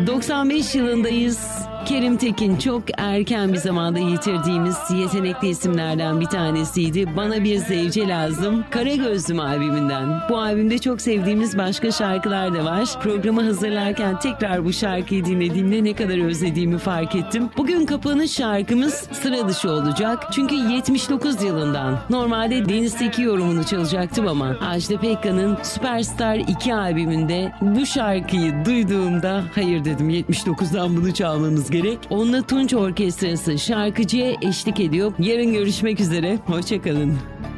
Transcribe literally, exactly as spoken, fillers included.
doksan beş yılındayız. Kerim Tekin çok erken bir zamanda yitirdiğimiz yetenekli isimlerden bir tanesiydi. Bana Bir Zevce Lazım, Karagözlüm albümünden. Bu albümde çok sevdiğimiz başka şarkılar da var. Programı hazırlarken tekrar bu şarkıyı dinlediğimde ne kadar özlediğimi fark ettim. Bugün kapanış şarkımız sıra dışı olacak. Çünkü yetmiş dokuz yılından. Normalde Deniz Tekin yorumunu çalacaktım ama Ajda Pekkan'ın Süperstar iki albümünde bu şarkıyı duyduğumda hayır dedim, yetmiş dokuzdan bunu çalmamız gerek. Onunla Tunç Orkestrası şarkıcıya eşlik ediyor. Yarın görüşmek üzere. Hoşçakalın.